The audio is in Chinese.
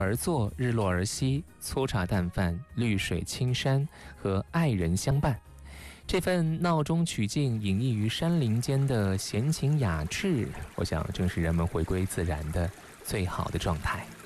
而坐，日落而息，粗茶淡饭，绿水青山和爱人相伴。这份闹中取静、隐逸于山林间的闲情雅致，我想正是人们回归自然的最好的状态。